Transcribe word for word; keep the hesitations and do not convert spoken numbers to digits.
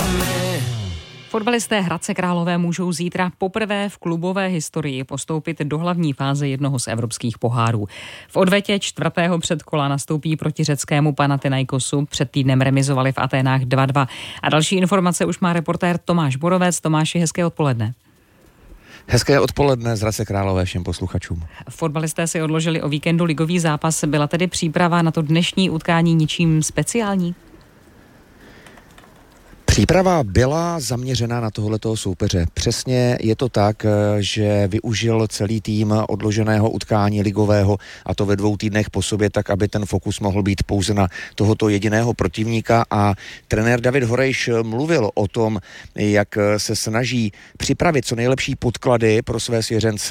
Fotbalisté Hradce Králové můžou zítra poprvé v klubové historii postoupit do hlavní fáze jednoho z evropských pohárů. V odvetě čtvrtého předkola nastoupí proti řeckému Panathinaikosu. Před týdnem remizovali v Aténách dva dva. A další informace už má reportér Tomáš Borovec. Tomáši, hezké odpoledne. Hezké odpoledne z Hradce Králové všem posluchačům. Fotbalisté si odložili o víkendu ligový zápas. Byla tedy příprava na to dnešní utkání ničím speciální? Příprava byla zaměřená na tohletoho soupeře. Přesně je to tak, že využil celý tým odloženého utkání ligového, a to ve dvou týdnech po sobě, tak aby ten fokus mohl být pouze na tohoto jediného protivníka. A trenér David Horejš mluvil o tom, jak se snaží připravit co nejlepší podklady pro své svěřence